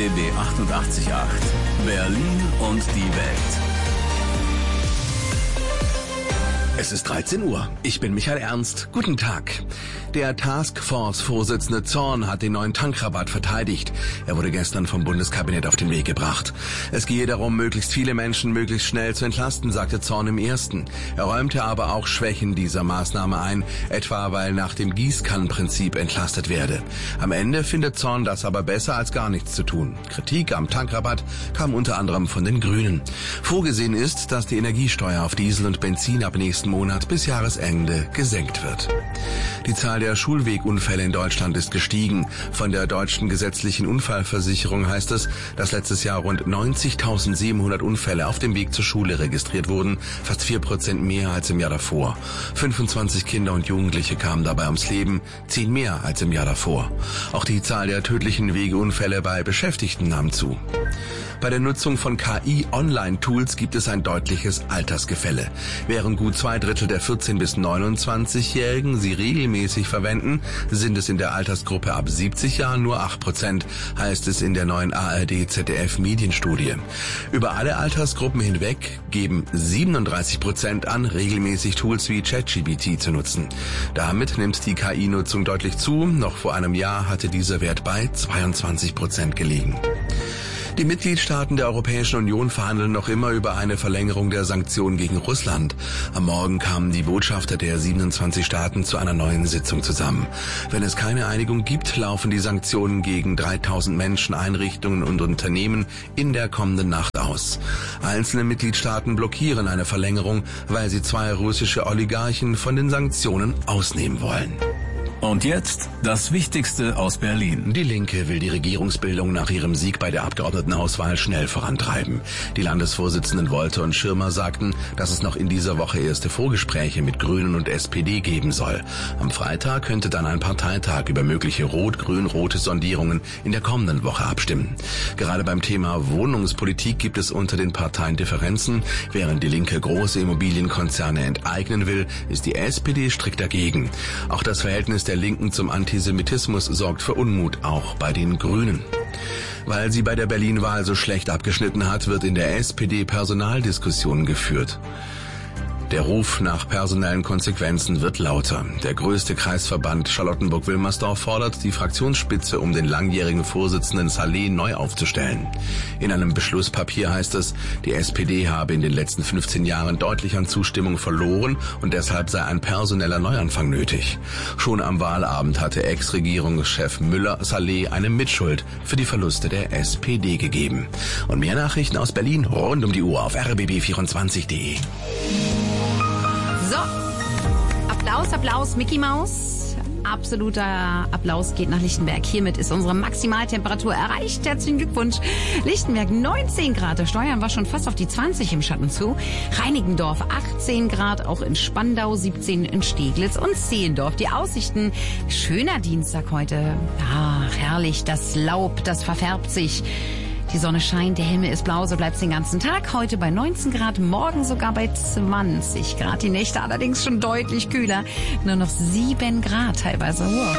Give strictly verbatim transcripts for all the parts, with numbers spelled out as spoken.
B B achtundachtzig Komma acht. Berlin und die Welt. Es ist dreizehn Uhr. Ich bin Michael Ernst. Guten Tag. Der Taskforce-Vorsitzende Zorn hat den neuen Tankrabatt verteidigt. Er wurde gestern vom Bundeskabinett auf den Weg gebracht. Es gehe darum, möglichst viele Menschen möglichst schnell zu entlasten, sagte Zorn im Ersten. Er räumte aber auch Schwächen dieser Maßnahme ein, etwa weil nach dem Gießkannenprinzip entlastet werde. Am Ende findet Zorn das aber besser, als gar nichts zu tun. Kritik am Tankrabatt kam unter anderem von den Grünen. Vorgesehen ist, dass die Energiesteuer auf Diesel und Benzin ab nächsten Monat bis Jahresende gesenkt wird. Die Zahl der Schulwegunfälle in Deutschland ist gestiegen. Von der deutschen gesetzlichen Unfallversicherung heißt es, dass letztes Jahr rund neunzigtausendsiebenhundert Unfälle auf dem Weg zur Schule registriert wurden, fast vier Prozent mehr als im Jahr davor. fünfundzwanzig Kinder und Jugendliche kamen dabei ums Leben, zehn mehr als im Jahr davor. Auch die Zahl der tödlichen Wegeunfälle bei Beschäftigten nahm zu. Bei der Nutzung von K I-Online-Tools gibt es ein deutliches Altersgefälle. Während gut zwei Drittel der vierzehn- bis neunundzwanzigjährigen sie regelmäßig verwenden, sind es in der Altersgruppe ab siebzig Jahren nur acht Prozent, heißt es in der neuen A R D-Z D F-Medienstudie. Über alle Altersgruppen hinweg geben siebenunddreißig Prozent an, regelmäßig Tools wie ChatGPT zu nutzen. Damit nimmt die K I-Nutzung deutlich zu. Noch vor einem Jahr hatte dieser Wert bei zweiundzwanzig Prozent gelegen. Die Mitgliedstaaten der Europäischen Union verhandeln noch immer über eine Verlängerung der Sanktionen gegen Russland. Am Morgen kamen die Botschafter der siebenundzwanzig Staaten zu einer neuen Sitzung zusammen. Wenn es keine Einigung gibt, laufen die Sanktionen gegen dreitausend Menschen, Einrichtungen und Unternehmen in der kommenden Nacht aus. Einzelne Mitgliedstaaten blockieren eine Verlängerung, weil sie zwei russische Oligarchen von den Sanktionen ausnehmen wollen. Und jetzt das Wichtigste aus Berlin. Die Linke will die Regierungsbildung nach ihrem Sieg bei der Abgeordnetenauswahl schnell vorantreiben. Die Landesvorsitzenden Wolter und Schirmer sagten, dass es noch in dieser Woche erste Vorgespräche mit Grünen und S P D geben soll. Am Freitag könnte dann ein Parteitag über mögliche rot-grün-rote Sondierungen in der kommenden Woche abstimmen. Gerade beim Thema Wohnungspolitik gibt es unter den Parteien Differenzen. Während die Linke große Immobilienkonzerne enteignen will, ist die S P D strikt dagegen. Auch das Verhältnis der der Linken zum Antisemitismus sorgt für Unmut, auch bei den Grünen. Weil sie bei der Berlin-Wahl so schlecht abgeschnitten hat, wird in der S P D Personaldiskussionen geführt. Der Ruf nach personellen Konsequenzen wird lauter. Der größte Kreisverband Charlottenburg-Wilmersdorf fordert die Fraktionsspitze, um den langjährigen Vorsitzenden Saleh neu aufzustellen. In einem Beschlusspapier heißt es, die S P D habe in den letzten fünfzehn Jahren deutlich an Zustimmung verloren und deshalb sei ein personeller Neuanfang nötig. Schon am Wahlabend hatte Ex-Regierungschef Müller Saleh eine Mitschuld für die Verluste der S P D gegeben. Und mehr Nachrichten aus Berlin rund um die Uhr auf r b b vierundzwanzig punkt de. So, Applaus, Applaus, Mickey Maus. Absoluter Applaus geht nach Lichtenberg. Hiermit ist unsere Maximaltemperatur erreicht. Herzlichen Glückwunsch. Lichtenberg neunzehn Grad. Der Steuern war schon fast auf die zwanzig im Schatten zu. Reinickendorf achtzehn Grad, auch in Spandau siebzehn in Steglitz und Zehlendorf. Die Aussichten, schöner Dienstag heute. Ach, herrlich, das Laub, das verfärbt sich. Die Sonne scheint, der Himmel ist blau, so bleibt es den ganzen Tag. Heute bei neunzehn Grad, morgen sogar bei zwanzig Grad. Die Nächte allerdings schon deutlich kühler. Nur noch sieben Grad teilweise. Wow.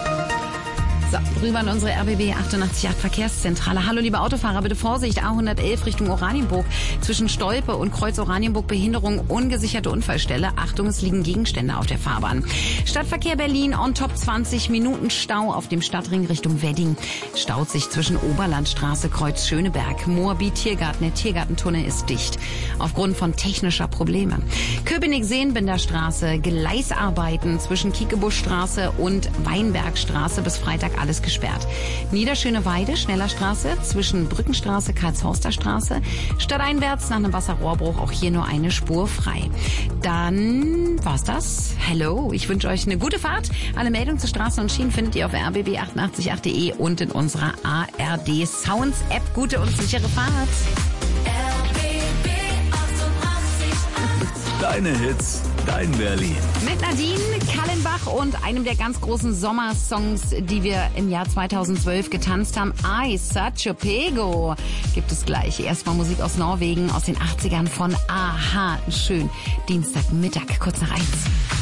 So, rüber in unsere R B B achtundachtzig Komma acht Verkehrszentrale. Hallo liebe Autofahrer, bitte Vorsicht, A hundertelf Richtung Oranienburg. Zwischen Stolpe und Kreuz Oranienburg Behinderung, ungesicherte Unfallstelle. Achtung, es liegen Gegenstände auf der Fahrbahn. Stadtverkehr Berlin on top zwanzig Minuten Stau auf dem Stadtring Richtung Wedding. Staut sich zwischen Oberlandstraße, Kreuz Schöneberg, Moabit Tiergarten. Der Tiergartentunnel ist dicht aufgrund von technischer Probleme. Köpenick-Seenbinder-Straße, Gleisarbeiten zwischen Kiekebuschstraße und Weinbergstraße bis Freitag alles gesperrt. Niederschöneweide, Schnellerstraße, zwischen Brückenstraße, Karlshorster Straße, stadteinwärts nach einem Wasserrohrbruch auch hier nur eine Spur frei. Dann war's das. Hello, ich wünsche euch eine gute Fahrt. Alle Meldungen zu Straßen und Schienen findet ihr auf r b b achtundachtzig Komma acht punkt de und in unserer A R D Sounds App. Gute und sichere Fahrt. R B B achtundachtzig Komma acht. Deine Hits, dein Berlin. Mit Nadine Kallenbach und einem der ganz großen Sommersongs, die wir im Jahr zweitausendzwölf getanzt haben, I Such a Pego, gibt es gleich. Erstmal Musik aus Norwegen aus den achtzigern von Aha. Schön. Dienstagmittag, kurz nach eins.